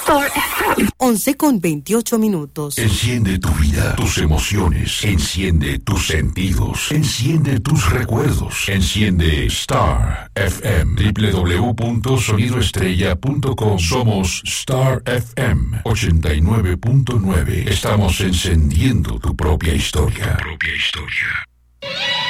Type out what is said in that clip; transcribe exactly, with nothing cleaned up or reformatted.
Star F M. once con veintiocho minutos. Enciende tu vida, tus emociones. Enciende tus sentidos. Enciende tus recuerdos. Enciende Star F M. doble u doble u doble u punto sonido estrella punto com. Somos Star F M ochenta y nueve punto nueve. Estamos encendiendo tu propia historia. Tu propia historia.